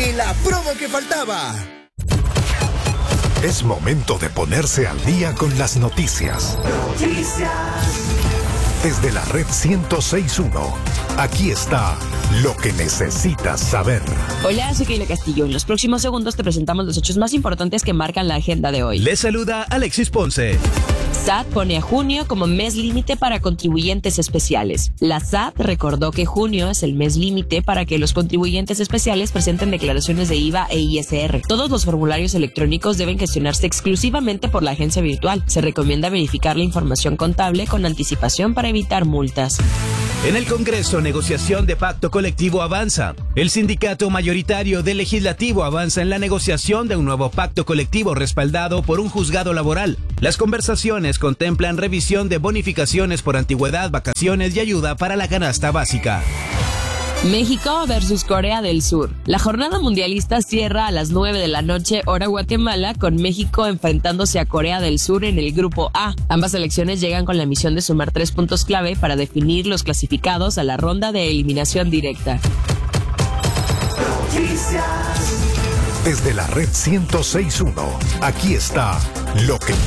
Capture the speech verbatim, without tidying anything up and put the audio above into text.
y la promo que faltaba. Es momento de ponerse al día con las noticias. Noticias. Desde la red ciento seis punto uno, aquí está lo que necesitas saber. Hola, soy Keila Castillo. En los próximos segundos te presentamos los hechos más importantes que marcan la agenda de hoy. Les saluda Alexis Ponce. S A T pone a junio como mes límite para contribuyentes especiales. La S A T recordó que junio es el mes límite para que los contribuyentes especiales presenten declaraciones de I V A e I S R. Todos los formularios electrónicos deben gestionarse exclusivamente por la agencia virtual. Se recomienda verificar la información contable con anticipación para evitar multas. En el Congreso, negociación de pacto colectivo avanza. El sindicato mayoritario del Legislativo avanza en la negociación de un nuevo pacto colectivo respaldado por un juzgado laboral. Las conversaciones contemplan revisión de bonificaciones por antigüedad, vacaciones y ayuda para la canasta básica. México versus Corea del Sur. La jornada mundialista cierra a las nueve de la noche, hora Guatemala, con México enfrentándose a Corea del Sur en el grupo A. Ambas selecciones llegan con la misión de sumar tres puntos clave para definir los clasificados a la ronda de eliminación directa. Desde la red ciento seis punto uno, aquí está lo que